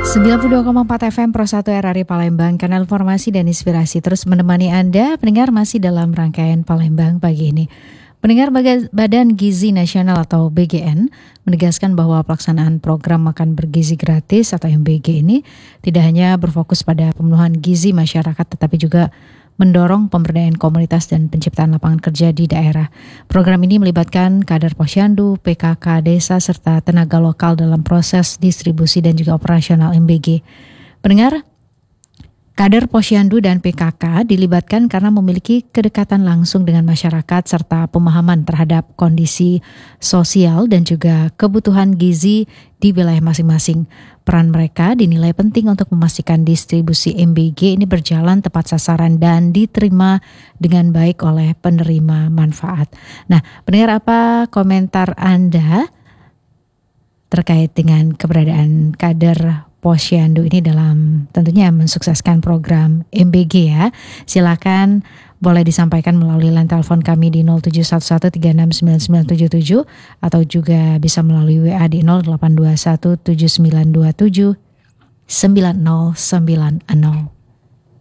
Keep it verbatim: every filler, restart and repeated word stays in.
sembilan puluh dua koma empat F M Pro satu R R I Palembang, kanal informasi dan inspirasi terus menemani Anda. Pendengar masih dalam rangkaian Palembang pagi ini. Pendengar, Badan Gizi Nasional atau B G N menegaskan bahwa pelaksanaan program makan bergizi gratis atau M B G ini tidak hanya berfokus pada pemenuhan gizi masyarakat, tetapi juga mendorong pemberdayaan komunitas dan penciptaan lapangan kerja di daerah. Program ini melibatkan kader posyandu, P K K desa, serta tenaga lokal dalam proses distribusi dan juga operasional M B G. Pendengar, kader posyandu dan P K K dilibatkan karena memiliki kedekatan langsung dengan masyarakat serta pemahaman terhadap kondisi sosial dan juga kebutuhan gizi di wilayah masing-masing. Peran mereka dinilai penting untuk memastikan distribusi M B G ini berjalan tepat sasaran dan diterima dengan baik oleh penerima manfaat. Nah, pendengar, apa komentar Anda terkait dengan keberadaan kader posyandu ini dalam tentunya mensukseskan program M B G ya? Silakan boleh disampaikan melalui line telepon kami di nol tujuh satu satu tiga enam sembilan sembilan tujuh tujuh atau juga bisa melalui W A di nol delapan dua satu tujuh sembilan dua tujuh sembilan nol sembilan nol.